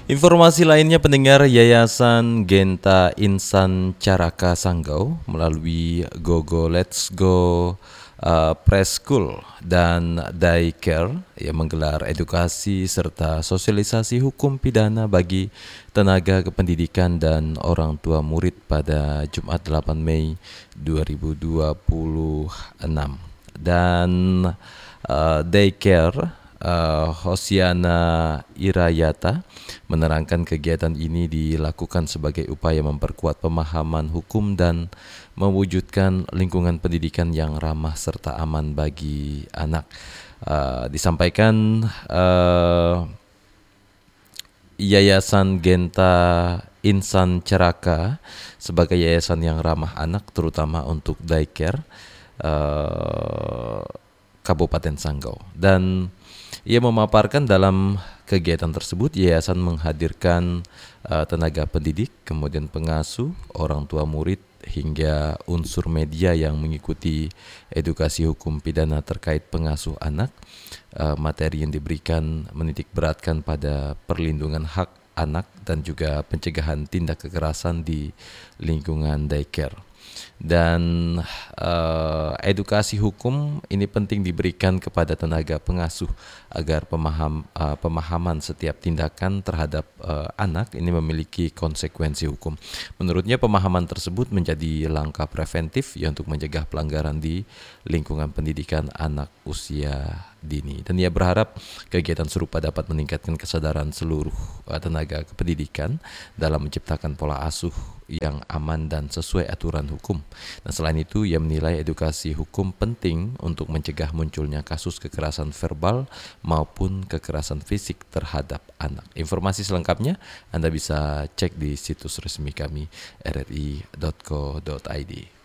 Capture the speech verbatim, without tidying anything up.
Informasi lainnya pendengar, Yayasan Genta Insan Caraka Sanggau melalui GoGo Let's Go uh, Preschool dan Daycare yang menggelar edukasi serta sosialisasi hukum pidana bagi tenaga kependidikan dan orang tua murid pada Jumat delapan Mei dua ribu dua puluh enam. Dan uh, Daycare Uh, Hosiana Irayata menerangkan kegiatan ini dilakukan sebagai upaya memperkuat pemahaman hukum dan mewujudkan lingkungan pendidikan yang ramah serta aman bagi anak. Uh, disampaikan uh, Yayasan Genta Insan Caraka sebagai yayasan yang ramah anak terutama untuk daycare uh, Kabupaten Sanggau. Dan ia memaparkan dalam kegiatan tersebut yayasan menghadirkan uh, tenaga pendidik, kemudian pengasuh, orang tua murid hingga unsur media yang mengikuti edukasi hukum pidana terkait pengasuh anak. Uh, materi yang diberikan menitik beratkan pada perlindungan hak anak dan juga pencegahan tindak kekerasan di lingkungan daycare. Dan uh, edukasi hukum ini penting diberikan kepada tenaga pengasuh agar pemaham uh, pemahaman setiap tindakan terhadap uh, anak ini memiliki konsekuensi hukum. Menurutnya pemahaman tersebut menjadi langkah preventif ya untuk mencegah pelanggaran di lingkungan pendidikan anak usia dini. Dan ia berharap kegiatan serupa dapat meningkatkan kesadaran seluruh uh, tenaga kependidikan dalam menciptakan pola asuh yang aman dan sesuai aturan hukum. Dan selain itu, ia menilai edukasi hukum penting untuk mencegah munculnya kasus kekerasan verbal maupun kekerasan fisik terhadap anak. Informasi selengkapnya Anda bisa cek di situs resmi kami r r i dot co dot i d.